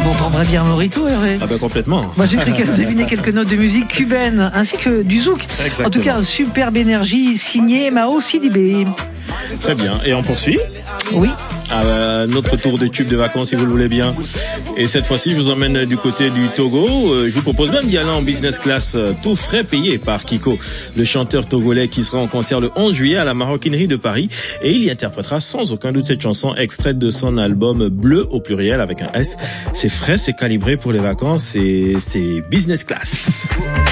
vous entendrez bien Morito, Hervé. Ah ben complètement. Moi, j'ai deviné quelques notes de musique cubaine, ainsi que du zouk. Exactement. En tout cas, superbe énergie, signé Mao Sidibé. Très bien. Et on poursuit. Oui. Notre tour de tube de vacances, si vous le voulez bien. Et cette fois-ci, je vous emmène du côté du Togo. Je vous propose même d'y aller en business class, tout frais payé par Kiko, le chanteur togolais qui sera en concert le 11 juillet à la Maroquinerie de Paris. Et il y interprétera sans aucun doute cette chanson extraite de son album Bleu au pluriel avec un S. C'est frais, c'est calibré pour les vacances et c'est business class.